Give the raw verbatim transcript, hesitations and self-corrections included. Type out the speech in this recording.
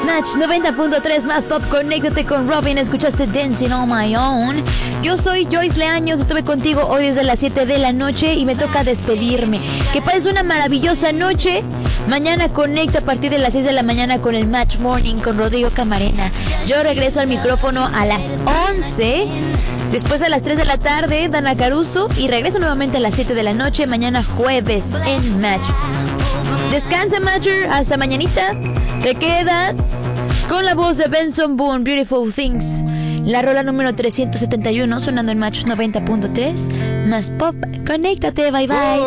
Match noventa punto tres más pop. Conéctate con Robin. Escuchaste Dancing on My Own. Yo soy Joyce Leaños. Estuve contigo hoy desde las siete de la noche y me toca despedirme. Que pases una maravillosa noche. Mañana conecta a partir de las seis de la mañana con el Match Morning con Rodrigo Camarena. Yo regreso al micrófono a las once. Después a las tres de la tarde, Dana Caruso. Y regreso nuevamente a las siete de la noche. Mañana jueves en Match. Descansa, Matcher. Hasta mañanita. Te quedas con la voz de Benson Boone, Beautiful Things. La rola número trescientos setenta y uno sonando en Match noventa punto tres. Más pop. Conéctate. Bye bye.